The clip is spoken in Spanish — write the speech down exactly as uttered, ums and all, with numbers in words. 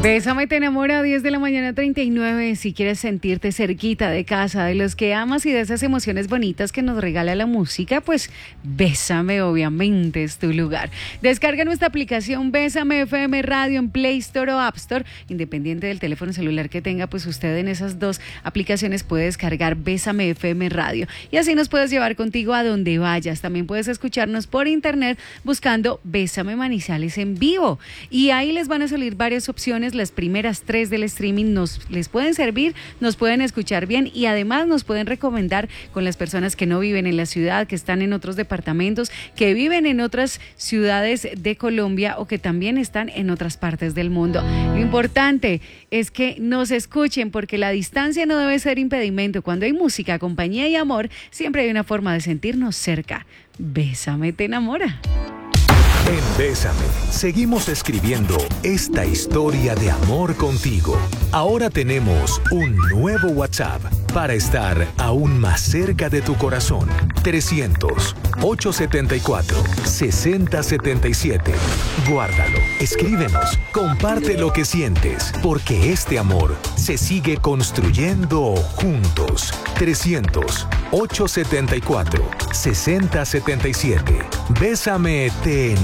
Bésame te enamora, diez de la mañana treinta y nueve. Si quieres sentirte cerquita de casa, de los que amas y de esas emociones bonitas que nos regala la música, pues Bésame obviamente es tu lugar. Descarga nuestra aplicación Bésame F M Radio en Play Store o App Store, independiente del teléfono celular que tenga, pues usted en esas dos aplicaciones puede descargar Bésame F M Radio y así nos puedes llevar contigo a donde vayas. También puedes escucharnos por internet buscando Bésame Manizales en vivo y ahí les van a salir varias opciones. Las primeras tres del streaming nos les pueden servir, nos pueden escuchar bien y además nos pueden recomendar con las personas que no viven en la ciudad, que están en otros departamentos, que viven en otras ciudades de Colombia o que también están en otras partes del mundo. Lo importante es que nos escuchen porque la distancia no debe ser impedimento. Cuando hay música, compañía y amor, siempre hay una forma de sentirnos cerca. Bésame te enamora. En Bésame, seguimos escribiendo esta historia de amor contigo. Ahora tenemos un nuevo WhatsApp para estar aún más cerca de tu corazón. trescientos, ochocientos setenta y cuatro, sesenta setenta y siete. Guárdalo, escríbenos, comparte lo que sientes, porque este amor se sigue construyendo juntos. trescientos, ochocientos setenta y cuatro, sesenta setenta y siete. Bésame te